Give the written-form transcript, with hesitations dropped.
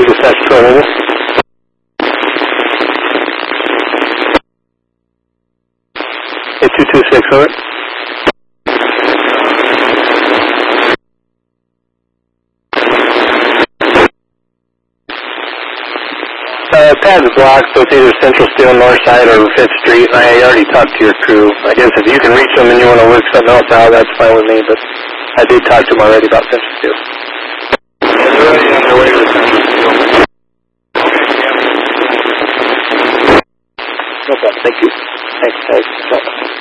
Eagle Stash Patrol, over. 8226, over. Pad's blocked, so it's either Central Steel North Side or 5th Street. I already talked to your crew. I guess if you can reach them and you want to work something else out, that's fine with me, but I did talk to them already about Central Steel. Yeah, they're already on their way to Central Steel. No problem. Thank you. Thanks, guys.